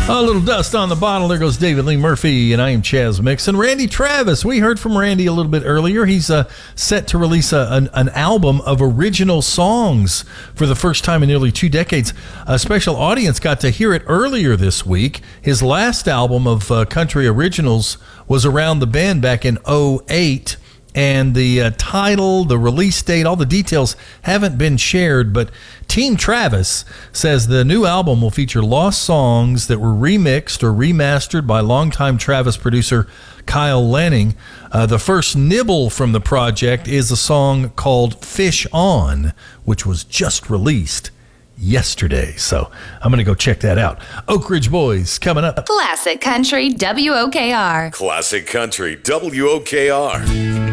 A little dust on the bottle. There goes David Lee Murphy, and I am Chaz Mixon. Randy Travis, we heard from Randy a little bit earlier. He's set to release an album of original songs for the first time in nearly 2 decades. A special audience got to hear it earlier this week. His last album of country originals was Around the Bend back in 2008. And the title, the release date, all the details haven't been shared, but Team Travis says the new album will feature lost songs that were remixed or remastered by longtime Travis producer Kyle Lanning. The first nibble from the project is a song called Fish On, which was just released yesterday. So I'm going to go check that out. Oak Ridge Boys coming up. Classic Country WOKR. Classic Country WOKR.